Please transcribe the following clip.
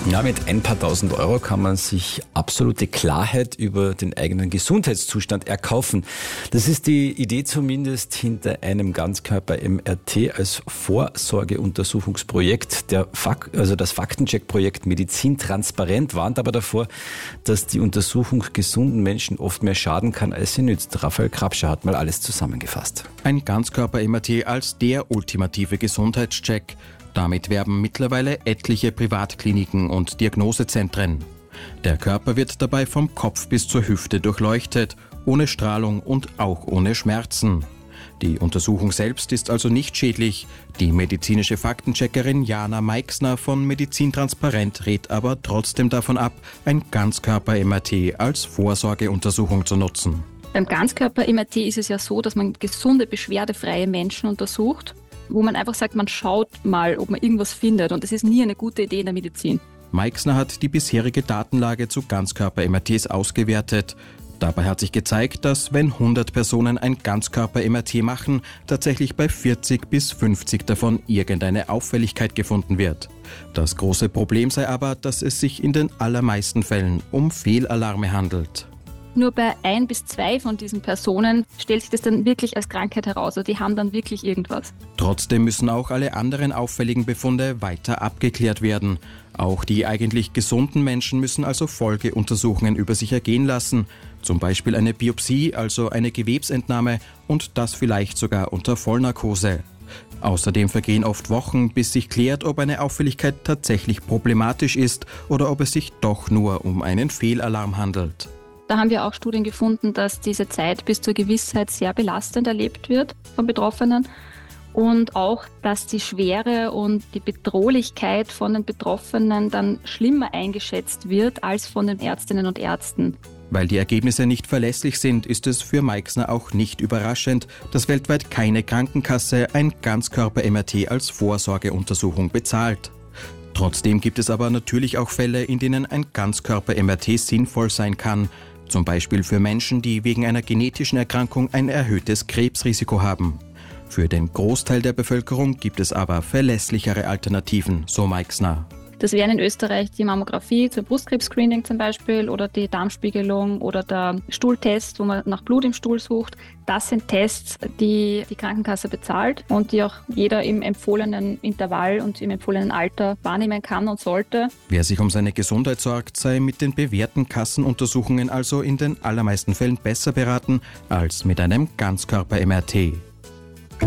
Ja, mit ein paar tausend Euro kann man sich absolute Klarheit über den eigenen Gesundheitszustand erkaufen. Das ist die Idee zumindest hinter einem Ganzkörper-MRT als Vorsorgeuntersuchungsprojekt. Das Faktencheck-Projekt Medizin transparent warnt aber davor, dass die Untersuchung gesunden Menschen oft mehr schaden kann, als sie nützt. Raphael Krapscher hat mal alles zusammengefasst. Ein Ganzkörper-MRT als der ultimative Gesundheitscheck. Damit werben mittlerweile etliche Privatkliniken und Diagnosezentren. Der Körper wird dabei vom Kopf bis zur Hüfte durchleuchtet, ohne Strahlung und auch ohne Schmerzen. Die Untersuchung selbst ist also nicht schädlich. Die medizinische Faktencheckerin Jana Meixner von Medizin Transparent rät aber trotzdem davon ab, ein Ganzkörper-MRT als Vorsorgeuntersuchung zu nutzen. Beim Ganzkörper-MRT ist es ja so, dass man gesunde, beschwerdefreie Menschen untersucht, wo man einfach sagt, man schaut mal, ob man irgendwas findet. Und das ist nie eine gute Idee in der Medizin. Meixner hat die bisherige Datenlage zu Ganzkörper-MRTs ausgewertet. Dabei hat sich gezeigt, dass wenn 100 Personen ein Ganzkörper-MRT machen, tatsächlich bei 40 bis 50 davon irgendeine Auffälligkeit gefunden wird. Das große Problem sei aber, dass es sich in den allermeisten Fällen um Fehlalarme handelt. Nur bei 1 bis 2 von diesen Personen stellt sich das dann wirklich als Krankheit heraus. Also die haben dann wirklich irgendwas. Trotzdem müssen auch alle anderen auffälligen Befunde weiter abgeklärt werden. Auch die eigentlich gesunden Menschen müssen also Folgeuntersuchungen über sich ergehen lassen. Zum Beispiel eine Biopsie, also eine Gewebsentnahme, und das vielleicht sogar unter Vollnarkose. Außerdem vergehen oft Wochen, bis sich klärt, ob eine Auffälligkeit tatsächlich problematisch ist oder ob es sich doch nur um einen Fehlalarm handelt. Da haben wir auch Studien gefunden, dass diese Zeit bis zur Gewissheit sehr belastend erlebt wird von Betroffenen und auch, dass die Schwere und die Bedrohlichkeit von den Betroffenen dann schlimmer eingeschätzt wird als von den Ärztinnen und Ärzten. Weil die Ergebnisse nicht verlässlich sind, ist es für Meixner auch nicht überraschend, dass weltweit keine Krankenkasse ein Ganzkörper-MRT als Vorsorgeuntersuchung bezahlt. Trotzdem gibt es aber natürlich auch Fälle, in denen ein Ganzkörper-MRT sinnvoll sein kann. Zum Beispiel für Menschen, die wegen einer genetischen Erkrankung ein erhöhtes Krebsrisiko haben. Für den Großteil der Bevölkerung gibt es aber verlässlichere Alternativen, so Meixner. Das wären in Österreich die Mammographie zum Brustkrebs-Screening zum Beispiel oder die Darmspiegelung oder der Stuhltest, wo man nach Blut im Stuhl sucht. Das sind Tests, die die Krankenkasse bezahlt und die auch jeder im empfohlenen Intervall und im empfohlenen Alter wahrnehmen kann und sollte. Wer sich um seine Gesundheit sorgt, sei mit den bewährten Kassenuntersuchungen also in den allermeisten Fällen besser beraten als mit einem Ganzkörper-MRT.